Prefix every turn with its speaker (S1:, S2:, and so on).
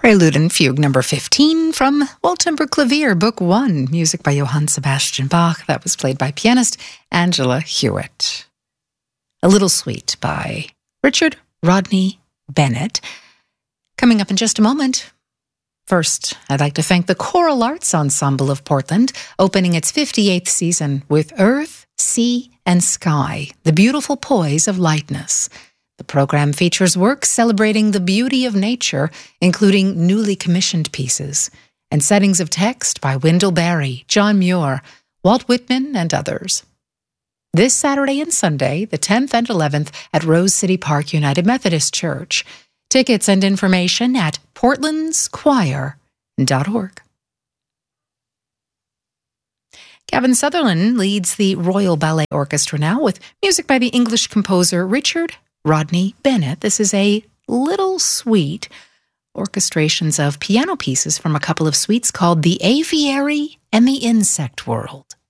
S1: Prelude and Fugue number 15 from Waltemper Clavier, Book 1, music by Johann Sebastian Bach. That was played by pianist Angela Hewitt. A Little Sweet by Richard Rodney Bennett. Coming up in just a moment. First, I'd like to thank the Choral Arts Ensemble of Portland, opening its 58th season with Earth, Sea, and Sky, the beautiful poise of lightness. The program features works celebrating the beauty of nature, including newly commissioned pieces, and settings of text by Wendell Berry, John Muir, Walt Whitman, and others. This Saturday and Sunday, the 10th and 11th, at Rose City Park United Methodist Church. Tickets and information at portlandschoir.org. Gavin Sutherland leads the Royal Ballet Orchestra now with music by the English composer Richard Rodney Bennett. This is a little suite, orchestrations of piano pieces from a couple of suites called The Aviary and the Insect World.